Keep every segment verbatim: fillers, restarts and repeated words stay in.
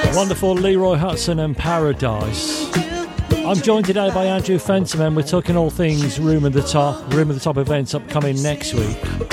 Wonderful Leroy Hudson and Paradise. I'm joined today by Andrew Fenton, and we're talking all things Room at the Top, Room at the Top events upcoming next week.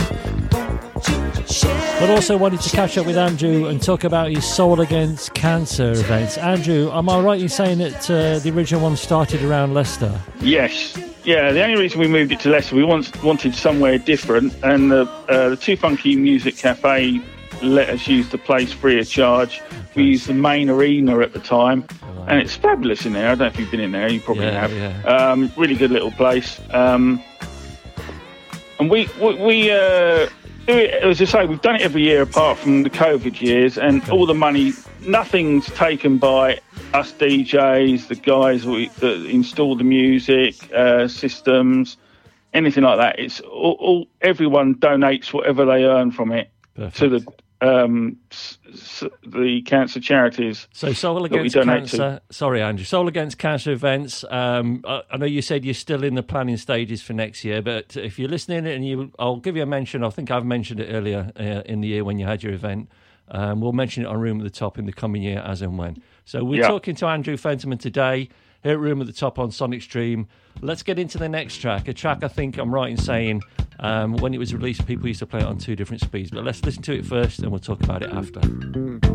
But also wanted to catch up with Andrew and talk about his Soul Against Cancer events. Andrew, am I right in saying that uh, the original one started around Leicester? Yes. Yeah, the only reason we moved it to Leicester, we want, wanted somewhere different, and the, uh, the Too Funky Music Cafe let us use the place free of charge. We used the main arena at the time, oh, wow. and it's fabulous in there. I don't know if you've been in there, you probably yeah, have. Yeah. Um, really good little place. Um, and we, we, we uh, do it, as I say, we've done it every year apart from the COVID years, and okay. all the money, nothing's taken by us D Js, the guys we, that install the music, uh, systems, anything like that. It's all, all everyone donates whatever they earn from it Perfect. to the um, s- s- the cancer charities. So Soul Against Cancer. To. Sorry, Andrew. Soul Against Cancer events. Um, I, I know you said you're still in the planning stages for next year, but if you're listening, and you, I'll give you a mention. I think I've mentioned it earlier uh, in the year when you had your event. Um, we'll mention it on Room at the Top in the coming year, as and when. So we're yeah. talking to Andrew Fenton today here at Room at the Top on Sonic Stream. Let's get into the next track. A track I think I'm right in saying um, when it was released, people used to play it on two different speeds. But let's listen to it first and we'll talk about it after.